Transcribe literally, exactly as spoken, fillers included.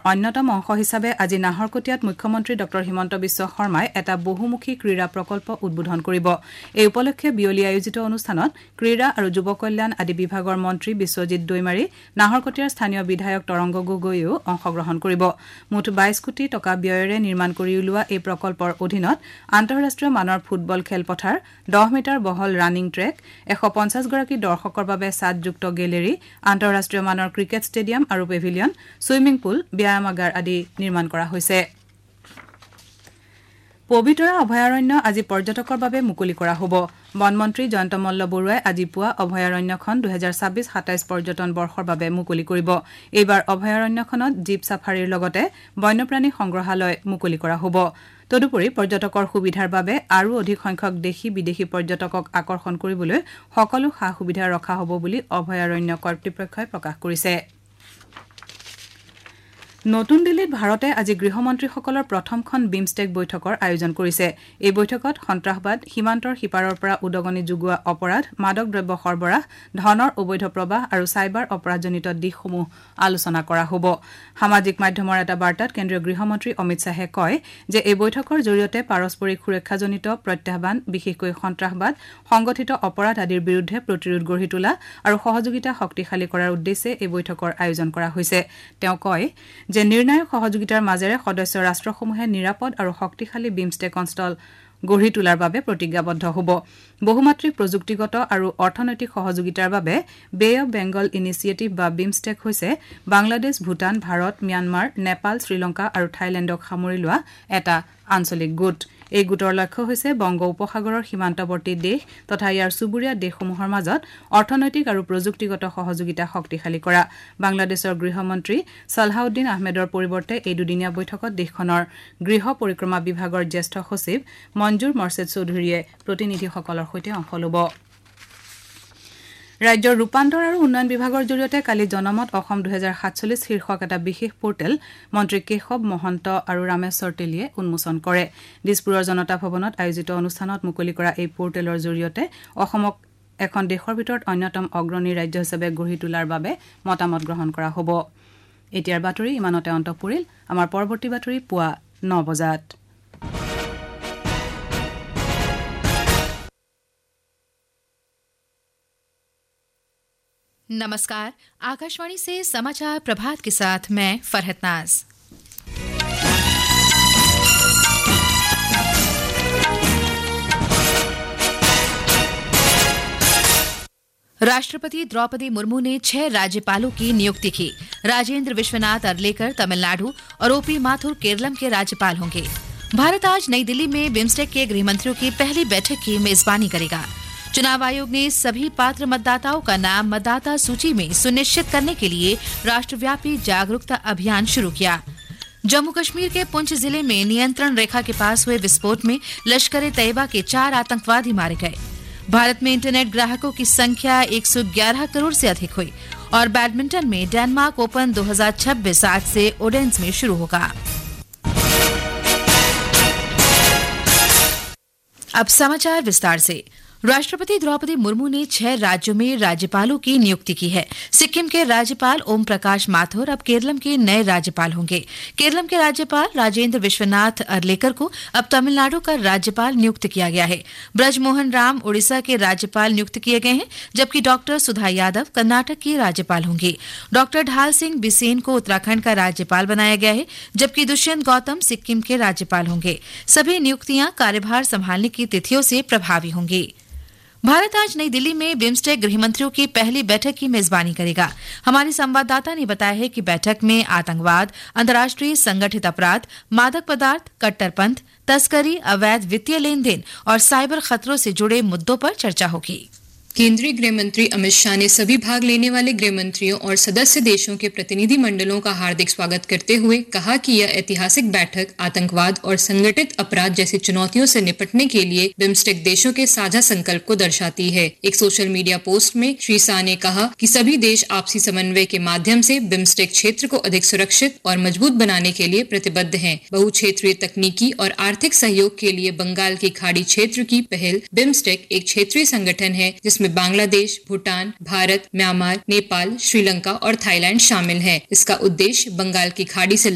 অন্যতম অংশ হিচাপে আজি নাহৰকটীয়াত মুখ্যমন্ত্ৰী ডক্টৰ হিমন্ত বিশ্ব শৰ্মাই এটা বহুমুখী ক্ৰীড়া প্ৰকল্প উদ্বোধন কৰিব। এই উপলক্ষে বিয়লি আয়োজিত অনুষ্ঠানত ক্ৰীড়া আৰু যুৱ কল্যাণ আদি বিভাগৰ মন্ত্ৰী বিশ্বজিৎ দৈমাৰী, নাহৰকটীয়াৰ স্থানীয় বিধায়ক তৰংগ গগৈয়েও অংশগ্ৰহণ কৰিব। মুঠ বাইশ কোটি টকা ব্যয়েৰে নিৰ্মাণ কৰি উলিওৱা এই প্ৰকল্পৰ অধীনত আন্তঃৰাষ্ট্ৰীয় মানৰ ফুটবল খেলপথাৰ, দহ মিটাৰ বহল ৰানিং ট্ৰেক, এশ পঞ্চাছ গৰাকী দৰ্শকৰ বাবে ছাদযুক্ত গেলেৰী, আন্তঃৰাষ্ট্ৰীয় মানৰ ক্ৰিকেট ষ্টেডিয়াম আৰু পেভিলিয়ন, ছুইমিং পুল, ব্যায়ামাগাৰ আদি নিৰ্মাণ কৰা হৈছে। পবিতৰা অভয়াৰণ্য আজি পৰ্যটকৰ বাবে মুকলি কৰা হ'ব। বনমন্ত্ৰী জয়ন্ত মল্ল বৰুৱাই আজি পুৱা অভয়াৰণ্যখন দুহেজাৰ ছাব্বিছ সাতাইছ পৰ্যটন বৰ্ষৰ বাবে মুকলি কৰিব। এইবাৰ অভয়াৰণ্যখনত জীপ ছাফাৰীৰ লগতে বন্যপ্ৰাণী সংগ্ৰহালয় মুকলি কৰা হ'ব। তদুপৰি পৰ্যটকৰ সুবিধাৰ বাবে আৰু অধিক সংখ্যক দেশী বিদেশী পৰ্যটকক আকৰ্ষণ কৰিবলৈ সকলো সা সুবিধা ৰখা হ'ব বুলি অভয়াৰণ্য কৰ্তৃপক্ষই প্ৰকাশ কৰিছে। নতুন দিল্লীত ভাৰতে আজি গৃহমন্ত্ৰীসকলৰ প্ৰথমখন বিমষ্টেক বৈঠকৰ আয়োজন কৰিছে। এই বৈঠকত সন্ত্ৰাসবাদ, সীমান্তৰ সিপাৰৰ পৰা উদগনি যোগোৱা অপৰাধ, মাদক দ্ৰব্য সৰবৰাহ, ধনৰ অবৈধ প্ৰৱাহ আৰু চাইবাৰ অপৰাধজনিত দিশসমূহ আলোচনা কৰা হ'ব। সামাজিক মাধ্যমৰ এটা বাৰ্তাত কেন্দ্ৰীয় গৃহমন্ত্ৰী অমিত শ্বাহে কয় যে এই বৈঠকৰ জৰিয়তে পাৰস্পৰিক সুৰক্ষাজনিত প্ৰত্যাহ্বান, বিশেষকৈ সন্ত্ৰাসবাদ, সংগঠিত অপৰাধ আদিৰ বিৰুদ্ধে প্ৰতিৰোধ গঢ়ি তোলা আৰু সহযোগিতা শক্তিশালী কৰাৰ উদ্দেশ্যে এই বৈঠকৰ আয়োজন কৰা হৈছে। তেওঁ কয় যে নিৰ্ণায়ক সহযোগিতাৰ মাজেৰে সদস্য ৰাষ্ট্ৰসমূহে নিৰাপদ আৰু শক্তিশালী বিমষ্টেক অঞ্চল গঢ়ি তোলাৰ বাবে প্ৰতিজ্ঞাবদ্ধ হ'ব। বহুমাত্ৰিক প্ৰযুক্তিগত আৰু অৰ্থনৈতিক সহযোগিতাৰ বাবে বে অব বেংগল ইনিচিয়েটিভ বা বিমষ্টেক হৈছে বাংলাদেশ, ভূটান, ভাৰত, ম্যানমাৰ, নেপাল, শ্ৰীলংকা আৰু থাইলেণ্ডক সামৰি লোৱা এটা আঞ্চলিক গোট। এই গোটৰ লক্ষ্য হৈছে বংগ উপসাগৰৰ সীমান্তৱৰ্তী দেশ তথা ইয়াৰ চুবুৰীয়া দেশসমূহৰ মাজত অৰ্থনৈতিক আৰু প্ৰযুক্তিগত সহযোগিতা শক্তিশালী কৰা। বাংলাদেশৰ গৃহমন্ত্ৰী ছালাহউদ্দিন আহমেদৰ পৰিৱৰ্তে এই দুদিনীয়া বৈঠকত দেশখনৰ গৃহ পৰিক্ৰমা বিভাগৰ জ্যেষ্ঠ সচিব মঞ্জুৰ মৰ্ছেদ চৌধুৰীয়ে প্ৰতিনিধিসকলৰ সৈতে অংশ ল'ব। ৰাজ্যৰ ৰূপান্তৰ আৰু উন্নয়ন বিভাগৰ জৰিয়তে কালি জনমত অসম দুহেজাৰ সাতচল্লিছ শীৰ্ষক এটা বিশেষ পৰ্টেল মন্ত্ৰী কেশৱ মহন্ত আৰু ৰামেশ্বৰ তেলীয়ে উন্মোচন কৰে। দিছপুৰৰ জনতা ভৱনত আয়োজিত অনুষ্ঠানত মুকলি কৰা এই পৰ্টেলৰ জৰিয়তে অসমক এখন দেশৰ ভিতৰত অন্যতম অগ্ৰণী ৰাজ্য হিচাপে গঢ়ি তোলাৰ বাবে মতামত গ্ৰহণ কৰা হ'ব। এতিয়াৰ বাতৰি ইমানতে অন্ত পৰিল। আমাৰ পৰৱৰ্তী বাতৰি পুৱা ন বজাত। नमस्कार, आकाशवाणी से समाचार प्रभात के साथ मैं फरहत नाज। राष्ट्रपति द्रौपदी मुर्मू ने छह राज्यपालों की नियुक्ति की। राजेंद्र विश्वनाथ अर्लेकर तमिलनाडु और ओपी माथुर केरलम के राज्यपाल होंगे। भारत आज नई दिल्ली में बिम्स्टेक के गृहमंत्रियों की पहली बैठक की मेजबानी करेगा। चुनाव आयोग ने सभी पात्र मतदाताओं का नाम मतदाता सूची में सुनिश्चित करने के लिए राष्ट्रव्यापी जागरूकता अभियान शुरू किया। जम्मू कश्मीर के पुंछ जिले में नियंत्रण रेखा के पास हुए विस्फोट में लश्कर ए तैयबा के चार आतंकवादी मारे गए। भारत में इंटरनेट ग्राहकों की संख्या एक सौ ग्यारह करोड़ से अधिक हुई और बैडमिंटन में डेनमार्क ओपन दो हज़ार छब्बीस आज से ओडेंस में शुरू होगा। अब समाचार विस्तार से। राष्ट्रपति द्रौपदी मुर्मू ने छह राज्यों में राज्यपालों की नियुक्ति की है। सिक्किम के राज्यपाल ओम प्रकाश माथुर अब केरलम के नए राज्यपाल होंगे। केरलम के राज्यपाल राजेंद्र विश्वनाथ अर्लेकर को अब तमिलनाडु का राज्यपाल नियुक्त किया गया है। ब्रजमोहन राम उड़ीसा के राज्यपाल नियुक्त किए गए हैं, जबकि डॉक्टर सुधा यादव कर्नाटक की राज्यपाल होंगी। डॉक्टर ढाल सिंह बिसेन को उत्तराखंड का राज्यपाल बनाया गया है, जबकि दुष्यंत गौतम सिक्किम के राज्यपाल होंगे। सभी नियुक्तियां कार्यभार संभालने की तिथियों से प्रभावी होंगी। भारत आज नई दिल्ली में बिम्स्टेक गृहमंत्रियों की पहली बैठक की मेजबानी करेगा। हमारे संवाददाता ने बताया है कि बैठक में आतंकवाद, अंतर्राष्ट्रीय संगठित अपराध, मादक पदार्थ, कट्टरपंथ, तस्करी, अवैध वित्तीय लेन देन और साइबर खतरों से जुड़े मुद्दों पर चर्चा होगी। केंद्रीय गृह मंत्री अमित शाह ने सभी भाग लेने वाले गृह मंत्रियों और सदस्य देशों के प्रतिनिधि मंडलों का हार्दिक स्वागत करते हुए कहा कि यह ऐतिहासिक बैठक आतंकवाद और संगठित अपराध जैसी चुनौतियों से निपटने के लिए बिम्स्टेक देशों के साझा संकल्प को दर्शाती है। एक सोशल मीडिया पोस्ट में श्री शाह ने कहा कि सभी देश आपसी समन्वय के माध्यम से बिम्स्टेक क्षेत्र को अधिक सुरक्षित और मजबूत बनाने के लिए प्रतिबद्ध हैं। बहुक्षेत्रीय तकनीकी और आर्थिक सहयोग के लिए बंगाल की खाड़ी क्षेत्र की पहल बिम्स्टेक एक क्षेत्रीय संगठन है जिसमें बांग्लादेश, भूटान, भारत, म्यांमार, नेपाल, श्रीलंका और थाईलैंड शामिल हैं। इसका उद्देश्य बंगाल की खाड़ी से